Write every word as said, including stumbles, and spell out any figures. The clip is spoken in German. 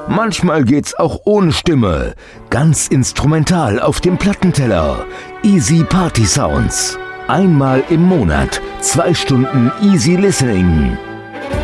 Manchmal geht's auch ohne Stimme. Ganz instrumental auf dem Plattenteller. Easy Party Sounds. Einmal im Monat. Zwei Stunden Easy Listening.